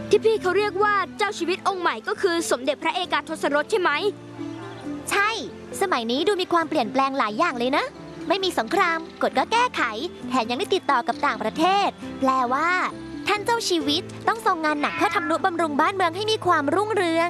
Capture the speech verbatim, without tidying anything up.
ที่พี่เขาเรียกว่าเจ้าชีวิตองค์ใหม่ก็คือสมเด็จพระเอกาทศรสใช่ไหมใช่สมัยนี้ดูมีความเปลี่ยนแปลงหลายอย่างเลยนะไม่มีสงครามกฎก็แก้ไขแถมยังได้ติดต่อกับต่างประเทศแปลว่าท่านเจ้าชีวิตต้องทรงงานหนักเพื่อทำนุบำรุงบ้านเมืองให้มีความรุ่งเรือง